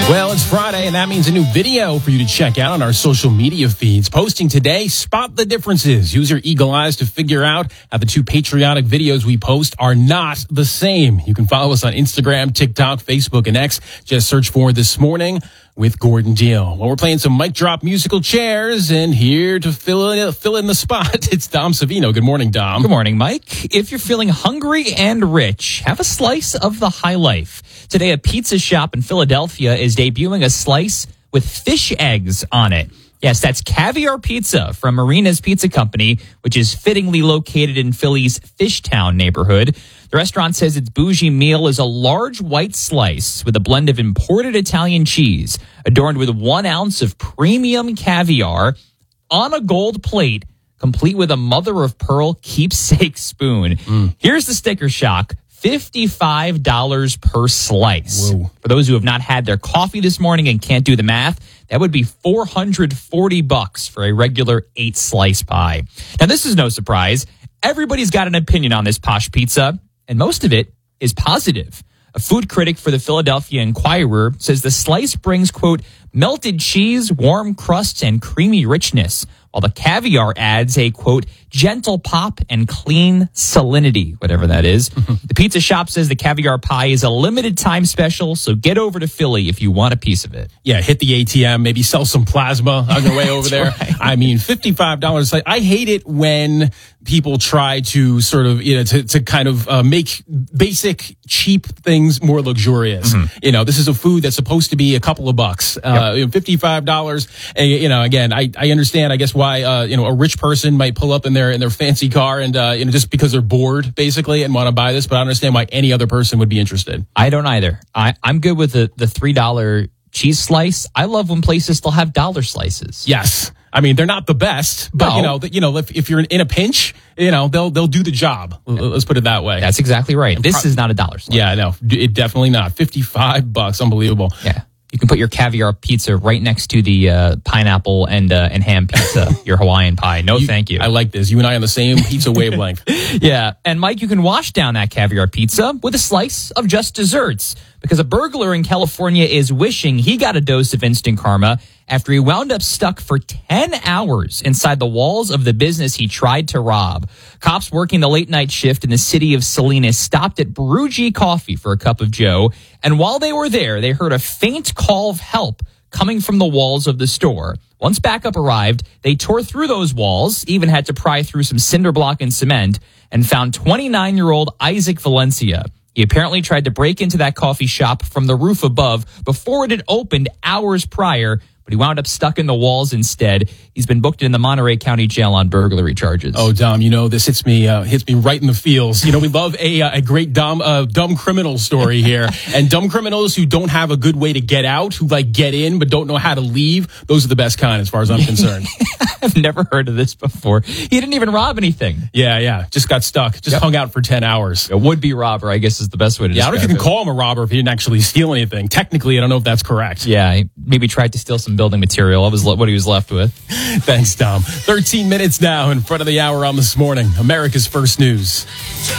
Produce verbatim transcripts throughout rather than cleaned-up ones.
Well, it's Friday, and that means a new video for you to check out on our social media feeds. Posting today, spot the differences. Use your eagle eyes to figure out how the two patriotic videos we post are not the same. You can follow us on Instagram, TikTok, Facebook, and X. Just search for This Morning with Gordon Deal. Well, we're playing some mic drop musical chairs, and here to fill in, fill in the spot, it's Dom Savino. Good morning, Dom. Good morning, Mike. If you're feeling hungry and rich, have a slice of the high life. Today, a pizza shop in Philadelphia is debuting a slice with fish eggs on it. Yes, that's Caviar Pizza from Marina's Pizza Company, which is fittingly located in Philly's Fishtown neighborhood. The restaurant says its bougie meal is a large white slice with a blend of imported Italian cheese, adorned with one ounce of premium caviar on a gold plate, complete with a mother-of-pearl keepsake spoon. Mm. Here's the sticker shock. fifty-five dollars per slice. Whoa. For those who have not had their coffee this morning and can't do the math, that would be four hundred forty bucks for a regular eight slice pie. Now, this is no surprise. Everybody's got an opinion on this posh pizza, and most of it is positive. A food critic for the Philadelphia Inquirer says the slice brings, quote, melted cheese, warm crusts, and creamy richness, while the caviar adds a, quote, gentle pop and clean salinity, whatever that is. The pizza shop says the caviar pie is a limited time special, so get over to Philly if you want a piece of it. Yeah, hit the A T M, maybe sell some plasma on your way over there. Right. I mean, fifty-five dollars. Like, I hate it when people try to sort of, you know, to, to kind of uh, make basic, cheap things more luxurious. Mm-hmm. You know, this is a food that's supposed to be a couple of bucks. Uh, yep. fifty-five dollars. And, you know, again, I, I understand, I guess, why, uh, you know, a rich person might pull up in their in their fancy car and, uh, you know, just because they're bored, basically, and want to buy this. But I understand why any other person would be interested. I don't either. I, I'm good with the, the three dollar cheese slice. I love when places still have dollar slices. Yes. I mean, they're not the best, but No. you know, you know, if, if you're in a pinch, you know, they'll they'll do the job. Let's put it that way. That's exactly right. This pro- is not a dollar slice. Yeah, no, it definitely not. fifty-five bucks, unbelievable. Yeah. You can put your caviar pizza right next to the uh, pineapple and uh, and ham pizza, your Hawaiian pie. No, You- thank you. I like this. You and I on the same pizza wavelength. Yeah. And Mike, you can wash down that caviar pizza with a slice of just desserts, because a burglar in California is wishing he got a dose of instant karma after he wound up stuck for ten hours inside the walls of the business he tried to rob. Cops working the late night shift in the city of Salinas stopped at Brewgee Coffee for a cup of joe, and while they were there, they heard a faint call of help coming from the walls of the store. Once backup arrived, they tore through those walls, even had to pry through some cinder block and cement, and found twenty-nine-year-old Isaac Valencia. He apparently tried to break into that coffee shop from the roof above before it had opened hours prior, but he wound up stuck in the walls instead. He's been booked in the Monterey County Jail on burglary charges. Oh, Dom, you know, this hits me uh, hits me right in the feels. You know, we love a uh, a great dumb uh, dumb criminal story here, and dumb criminals who don't have a good way to get out, who like get in but don't know how to leave. Those are the best kind, as far as I'm concerned. I've never heard of this before. He didn't even rob anything. Yeah, yeah, just got stuck, just Yep. hung out for ten hours. A would-be robber, I guess, is the best way to Yeah, I describe don't know if you can it. call him a robber if he didn't actually steal anything. Technically, I don't know if that's correct. Yeah, he maybe tried to steal some building material. That was what he was left with. Thanks, Dom. thirteen minutes now in front of the hour on This Morning. America's First News.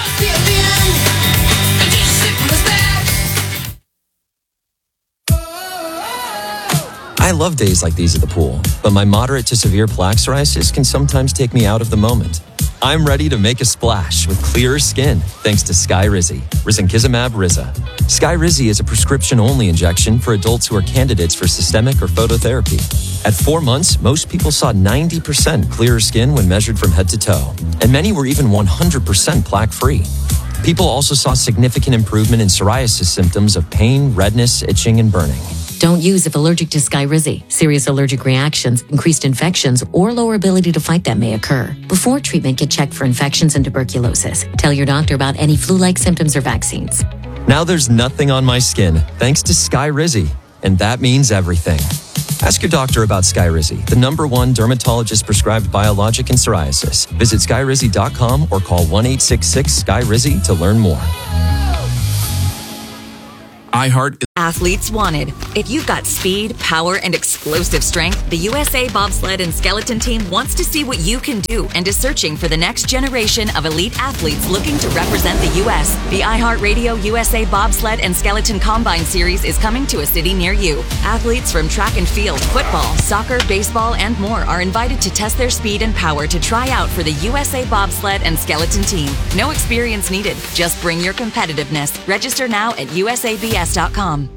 I love days like these at the pool, but my moderate to severe plaque psoriasis can sometimes take me out of the moment. I'm ready to make a splash with clearer skin thanks to Skyrizi, risankizumab Riza. Skyrizi is a prescription-only injection for adults who are candidates for systemic or phototherapy. At four months, most people saw ninety percent clearer skin when measured from head to toe, and many were even one hundred percent plaque-free. People also saw significant improvement in psoriasis symptoms of pain, redness, itching, and burning. Don't use if allergic to Skyrizi. Serious allergic reactions, increased infections, or lower ability to fight them may occur. Before treatment, get checked for infections and tuberculosis. Tell your doctor about any flu-like symptoms or vaccines. Now there's nothing on my skin thanks to Skyrizi, and that means everything. Ask your doctor about Skyrizi, the number one dermatologist-prescribed biologic in psoriasis. Visit skyrizi dot com or call one eight six six, S K Y R I Z I to learn more. iHeart athletes wanted. If you've got speed, power, and explosive strength, the U S A Bobsled and Skeleton Team wants to see what you can do and is searching for the next generation of elite athletes looking to represent the U S. The iHeartRadio U S A Bobsled and Skeleton Combine Series is coming to a city near you. Athletes from track and field, football, soccer, baseball, and more are invited to test their speed and power to try out for the U S A Bobsled and Skeleton Team. No experience needed. Just bring your competitiveness. Register now at U S A B S dot com.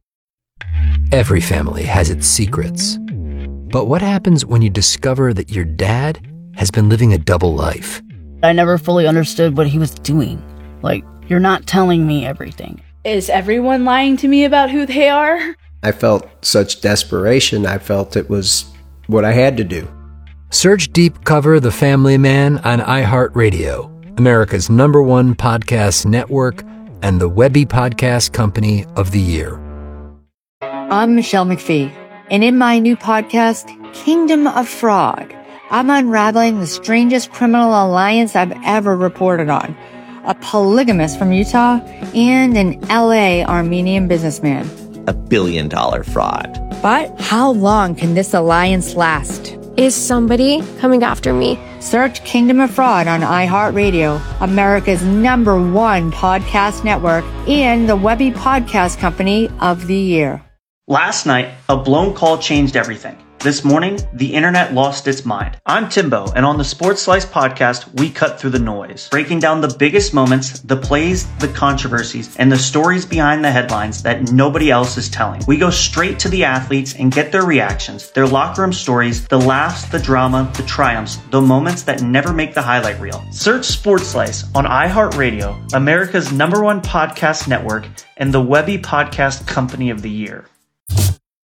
Every family has its secrets. But what happens when you discover that your dad has been living a double life? I never fully understood what he was doing. Like, you're not telling me everything. Is everyone lying to me about who they are? I felt such desperation. I felt it was what I had to do. Search Deep Cover The Family Man on iHeartRadio, America's number one podcast network and the Webby Podcast Company of the Year. I'm Michelle McPhee, and in my new podcast, Kingdom of Fraud, I'm unraveling the strangest criminal alliance I've ever reported on. A polygamist from Utah and an L A Armenian businessman. A billion dollar fraud. But how long can this alliance last? Is somebody coming after me? Search Kingdom of Fraud on iHeartRadio, America's number one podcast network, and the Webby Podcast Company of the Year. Last night, a blown call changed everything. This morning, the internet lost its mind. I'm Timbo, and on the Sports Slice podcast, we cut through the noise, breaking down the biggest moments, the plays, the controversies, and the stories behind the headlines that nobody else is telling. We go straight to the athletes and get their reactions, their locker room stories, the laughs, the drama, the triumphs, the moments that never make the highlight reel. Search Sports Slice on iHeartRadio, America's number one podcast network, and the Webby Podcast Company of the Year.